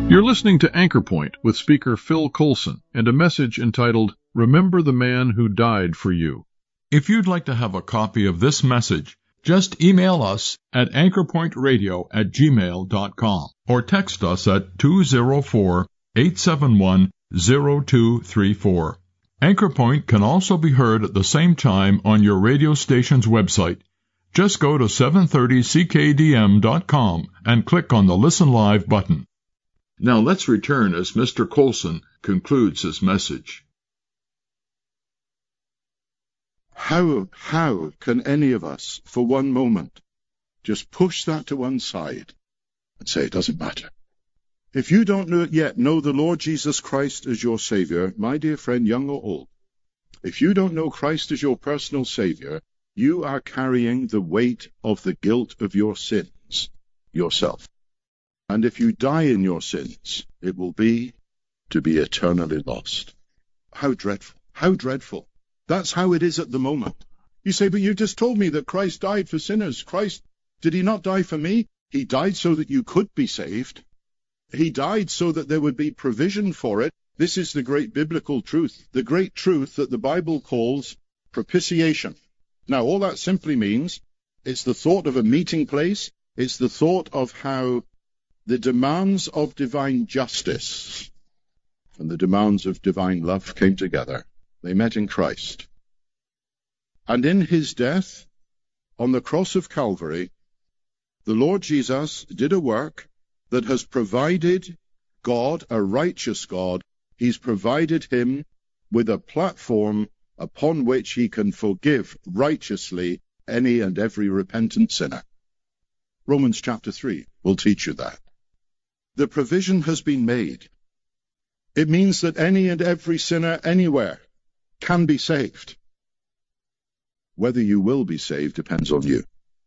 You're listening to Anchor Point with speaker Phil Coulson and a message entitled, Remember the Man Who Died for You. If you'd like to have a copy of this message, just email us at anchorpointradio@gmail.com or text us at 204-871-0234. Anchor Point can also be heard at the same time on your radio station's website. Just go to 730ckdm.com and click on the Listen Live button. Now let's return as Mr. Coulson concludes his message. How can any of us, for one moment, just push that to one side and say it doesn't matter? If you don't know the Lord Jesus Christ as your Savior, my dear friend, young or old, if you don't know Christ as your personal Savior, you are carrying the weight of the guilt of your sins yourself. And if you die in your sins, it will be to be eternally lost. How dreadful! How dreadful! That's how it is at the moment. You say, but you just told me that Christ died for sinners. Did he not die for me? He died so that you could be saved. He died so that there would be provision for it. This is the great biblical truth, the great truth that the Bible calls propitiation. Now, all that simply means it's the thought of a meeting place. It's the thought of how the demands of divine justice and the demands of divine love came together. They met in Christ. And in his death, on the cross of Calvary, the Lord Jesus did a work that has provided God, a righteous God. He's provided him with a platform upon which he can forgive righteously any and every repentant sinner. Romans chapter 3 will teach you that. The provision has been made. It means that any and every sinner anywhere can be saved. Whether you will be saved depends on you.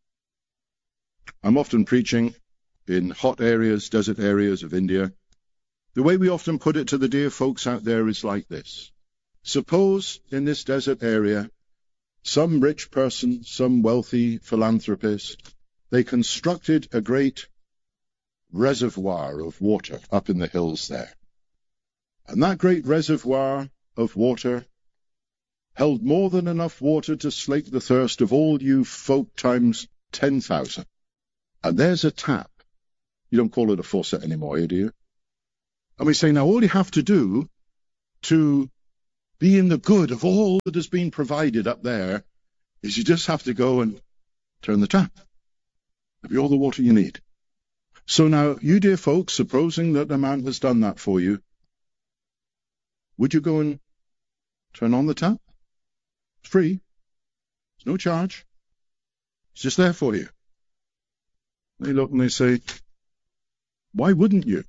I'm often preaching in hot areas, desert areas of India. The way we often put it to the dear folks out there is like this. Suppose in this desert area, some rich person, some wealthy philanthropist, they constructed a great reservoir of water up in the hills there. And that great reservoir of water held more than enough water to slake the thirst of all you folk times 10,000. And there's a tap. You don't call it a faucet anymore, do you? And we say, now all you have to do to be in the good of all that has been provided up there is you just have to go and turn the tap. There'll be all the water you need. So now, you dear folks, supposing that a man has done that for you, would you go and turn on the tap? It's free. There's no charge. It's just there for you. They look and they say, why wouldn't you?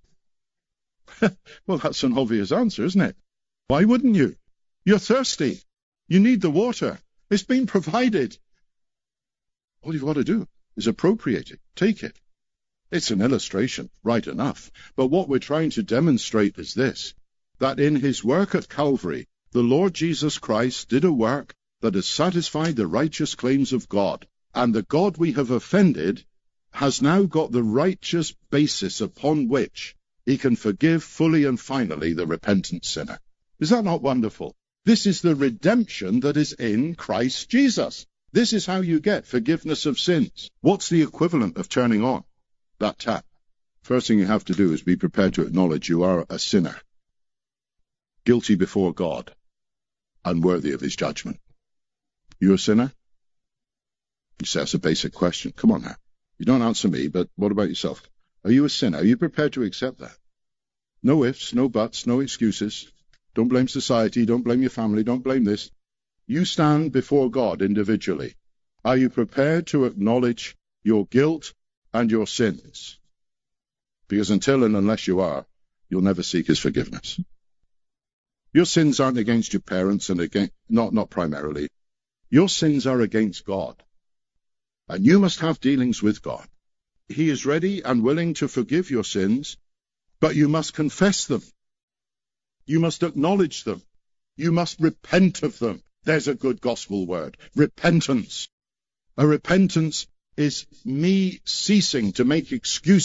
Well, that's an obvious answer, isn't it? Why wouldn't you? You're thirsty. You need the water. It's been provided. All you've got to do is appropriate it. Take it. It's an illustration, right enough. But what we're trying to demonstrate is this, that in his work at Calvary, the Lord Jesus Christ did a work that has satisfied the righteous claims of God. And the God we have offended has now got the righteous basis upon which he can forgive fully and finally the repentant sinner. Is that not wonderful? This is the redemption that is in Christ Jesus. This is how you get forgiveness of sins. What's the equivalent of turning on that tap? First thing you have to do is be prepared to acknowledge you are a sinner, guilty before God, unworthy of his judgment. You a sinner? You say that's a basic question. Come on now. You don't answer me, but what about yourself? Are you a sinner? Are you prepared to accept that? No ifs, no buts, no excuses. Don't blame society, don't blame your family, don't blame this. You stand before God individually. Are you prepared to acknowledge your guilt and your sins? Because until and unless you are, you'll never seek his forgiveness. Your sins aren't against your parents and against, not primarily. Your sins are against God. And you must have dealings with God. He is ready and willing to forgive your sins, but you must confess them. You must acknowledge them. You must repent of them. There's a good gospel word. Repentance. A repentance is me ceasing to make excuses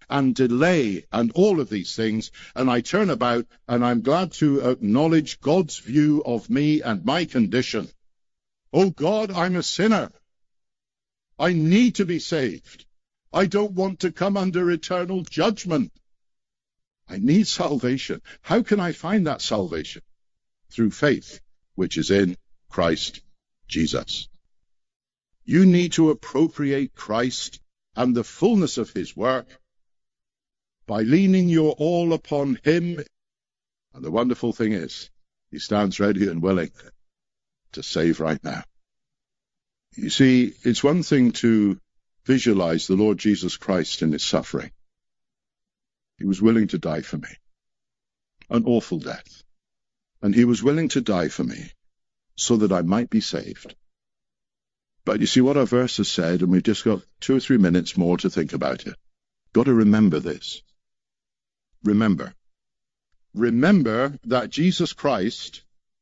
and delay and all of these things, and I turn about and I'm glad to acknowledge God's view of me and my condition. Oh God, I'm a sinner. I need to be saved. I don't want to come under eternal judgment. I need salvation. How can I find that salvation? Through faith, which is in Christ Jesus. You need to appropriate Christ and the fullness of his work by leaning your all upon him. And the wonderful thing is, he stands ready and willing to save right now. You see, it's one thing to visualize the Lord Jesus Christ in his suffering. He was willing to die for me. An awful death. And he was willing to die for me so that I might be saved. But you see what our verse has said, and we've just got 2 or 3 minutes more to think about it. Got to remember this. Remember that Jesus Christ,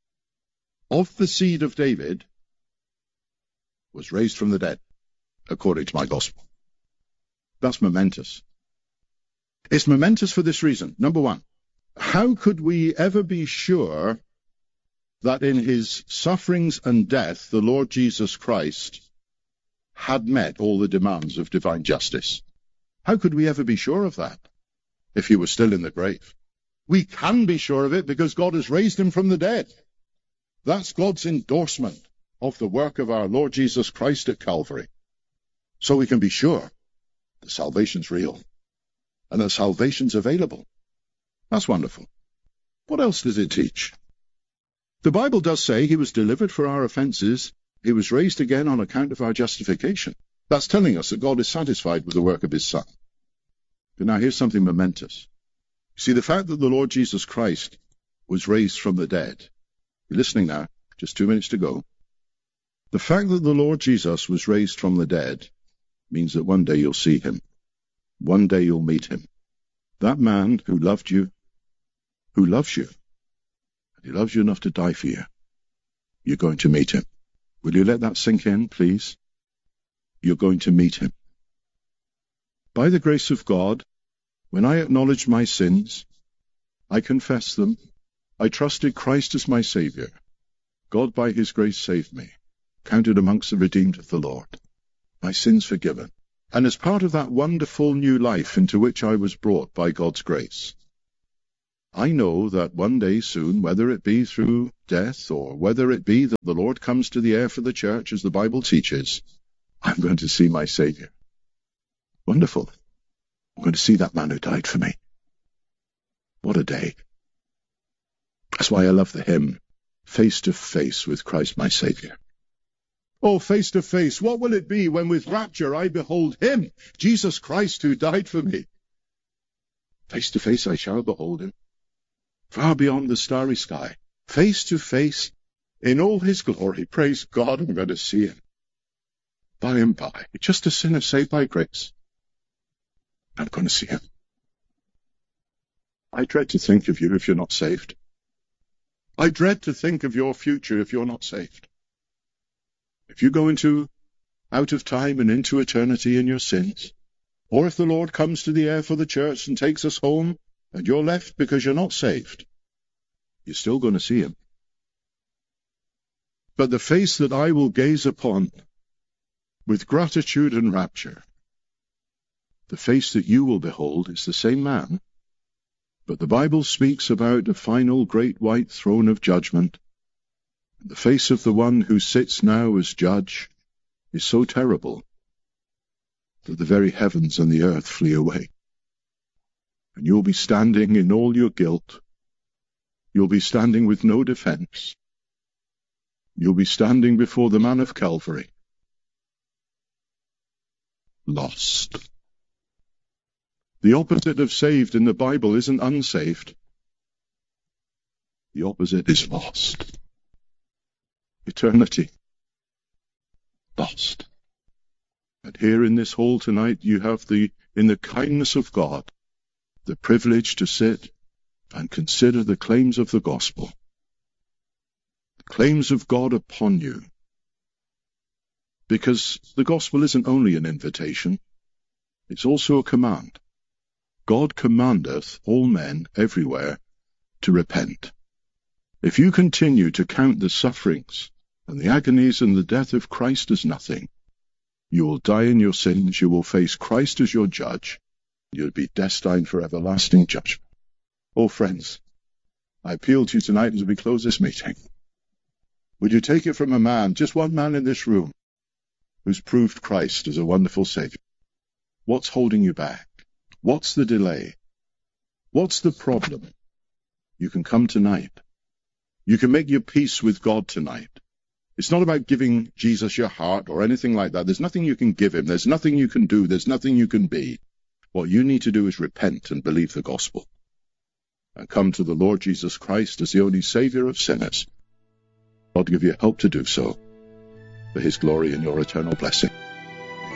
of the seed of David, was raised from the dead, according to my gospel. That's momentous. It's momentous for this reason. Number one, how could we ever be sure that in his sufferings and death, the Lord Jesus Christ had met all the demands of divine justice? How could we ever be sure of that if he was still in the grave? We can be sure of it because God has raised him from the dead. That's God's endorsement of the work of our Lord Jesus Christ at Calvary. So we can be sure the salvation's real and the salvation's available. That's wonderful. What else does it teach? The Bible does say he was delivered for our offenses. He was raised again on account of our justification. That's telling us that God is satisfied with the work of his Son. But now here's something momentous. See, the fact that the Lord Jesus Christ was raised from the dead. You're listening now, just 2 minutes to go. The fact that the Lord Jesus was raised from the dead means that one day you'll see him. One day you'll meet him. That man who loved you, who loves you, and he loves you enough to die for you, you're going to meet him. Will you let that sink in, please? You're going to meet him. By the grace of God, when I acknowledged my sins, I confessed them, I trusted Christ as my Saviour. God by his grace saved me, counted amongst the redeemed of the Lord. My sins forgiven. And as part of that wonderful new life into which I was brought by God's grace, I know that one day soon, whether it be through death or whether it be that the Lord comes to the air for the church, as the Bible teaches, I'm going to see my Saviour. Wonderful. I'm going to see that man who died for me. What a day. That's why I love the hymn, Face to Face with Christ my Saviour. Oh, face to face, what will it be when with rapture I behold him, Jesus Christ, who died for me? Face to face I shall behold him, far beyond the starry sky. Face to face, in all his glory, praise God, I'm going to see him. By and by, just a sinner saved by grace, I'm going to see him. I dread to think of you if you're not saved. I dread to think of your future if you're not saved. If you go out of time and into eternity in your sins, or if the Lord comes to the air for the church and takes us home, and you're left because you're not saved, you're still going to see him. But the face that I will gaze upon with gratitude and rapture, the face that you will behold is the same man, but the Bible speaks about the final great white throne of judgment. The face of the one who sits now as judge is so terrible that the very heavens and the earth flee away. And you'll be standing in all your guilt. You'll be standing with no defense. You'll be standing before the man of Calvary. Lost. The opposite of saved in the Bible isn't unsaved. The opposite is lost. Eternity. Lost. And here in this hall tonight you have in the kindness of God, the privilege to sit and consider the claims of the gospel. The claims of God upon you. Because the gospel isn't only an invitation, it's also a command. God commandeth all men everywhere to repent. If you continue to count the sufferings and the agonies and the death of Christ as nothing, you will die in your sins, you will face Christ as your judge, you'll be destined for everlasting judgment. Oh, friends, I appeal to you tonight as we close this meeting. Would you take it from a man, just one man in this room, who's proved Christ as a wonderful Savior? What's holding you back? What's the delay? What's the problem? You can come tonight. You can make your peace with God tonight. It's not about giving Jesus your heart or anything like that. There's nothing you can give him. There's nothing you can do. There's nothing you can be. What you need to do is repent and believe the gospel and come to the Lord Jesus Christ as the only Savior of sinners. God give you help to do so for his glory and your eternal blessing.